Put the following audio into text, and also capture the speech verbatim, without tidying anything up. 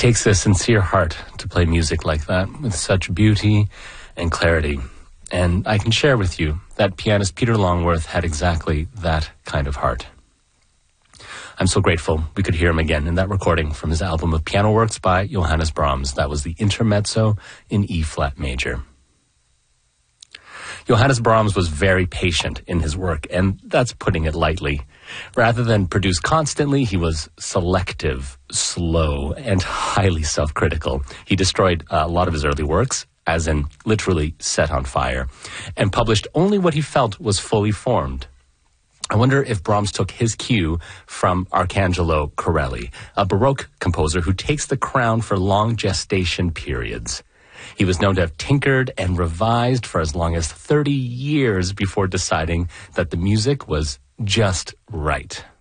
takes a sincere heart to play music like that with such beauty and clarity. And I can share with you that pianist Peter Longworth had exactly that kind of heart. I'm so grateful we could hear him again in that recording from his album of piano works by Johannes Brahms. That was the Intermezzo in E-flat major. Johannes Brahms was very patient in his work, and that's putting it lightly. Rather than produce constantly, he was selective, slow, and highly self-critical. He destroyed a lot of his early works, as in literally set on fire, and published only what he felt was fully formed. I wonder if Brahms took his cue from Arcangelo Corelli, a Baroque composer who takes the crown for long gestation periods. He was known to have tinkered and revised for as long as thirty years before deciding that the music was just right.